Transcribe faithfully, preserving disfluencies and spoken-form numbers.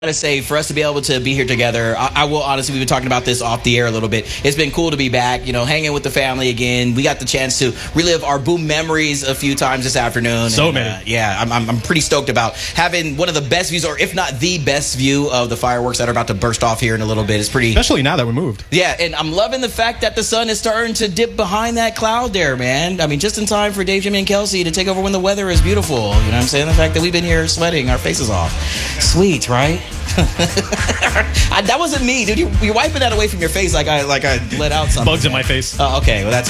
to say, for us to be able to be here together, I, I will honestly, we've been talking about this off the air a little bit. It's been cool to be back, you know, hanging with the family again. We got the chance to relive our Boom memories a few times this afternoon. So and, many. Uh, yeah, I'm, I'm, I'm pretty stoked about having one of the best views, or if not the best view, of the fireworks that are about to burst off here in a little bit. It's pretty... Especially now that we moved. Yeah, and I'm loving the fact that the sun is starting to dip behind that cloud there, man. I mean, just in time for Dave, Jimmy, and Kelsey to take over when the weather is beautiful. You know what I'm saying? The fact that we've been here sweating our faces off. Sweet, right? I, that wasn't me, dude. You, you're wiping that away from your face like I like I let out something. Bugs in my face. Oh, okay. Well, that's